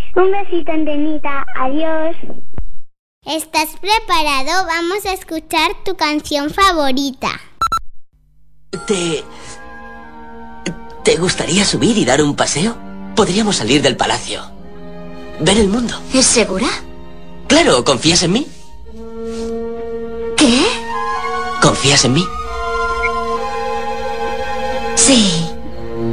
Un besito, Antenita. Adiós. ¿Estás preparado? Vamos a escuchar tu canción favorita. ¿Te gustaría subir y dar un paseo? Podríamos salir del palacio. Ver el mundo. ¿Es segura? Claro, ¿confías en mí? ¿Qué? ¿Confías en mí? Sí.